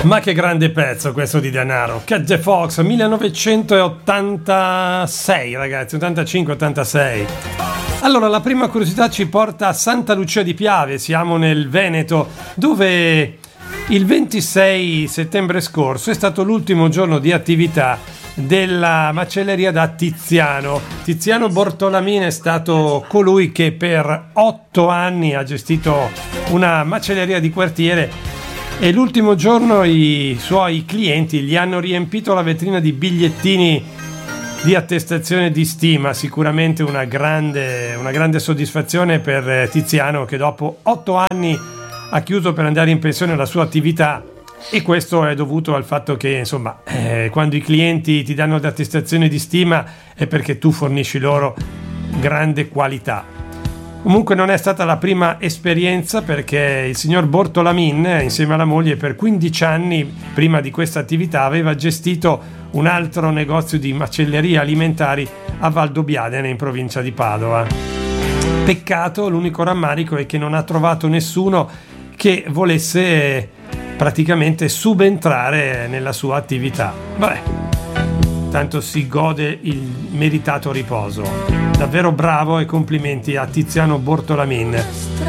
Ma che grande pezzo questo di Denaro. Cat the Fox 1986, ragazzi, 85-86. Allora, la prima curiosità ci porta a Santa Lucia di Piave, siamo nel Veneto, dove il 26 settembre scorso è stato l'ultimo giorno di attività della macelleria da Tiziano. Tiziano Bortolamin è stato colui che per 8 anni ha gestito una macelleria di quartiere e l'ultimo giorno i suoi clienti gli hanno riempito la vetrina di bigliettini di attestazione di stima. Sicuramente una grande soddisfazione per Tiziano, che dopo 8 anni ha chiuso per andare in pensione la sua attività, e questo è dovuto al fatto che insomma quando i clienti ti danno l'attestazione di stima è perché tu fornisci loro grande qualità. Comunque non è stata la prima esperienza, perché il signor Bortolamin insieme alla moglie per 15 anni prima di questa attività aveva gestito un altro negozio di macelleria alimentari a Valdobbiadene in provincia di Padova. Peccato, l'unico rammarico è che non ha trovato nessuno che volesse praticamente subentrare nella sua attività. Vabbè, tanto si gode il meritato riposo. Davvero bravo e complimenti a Tiziano Bortolamin.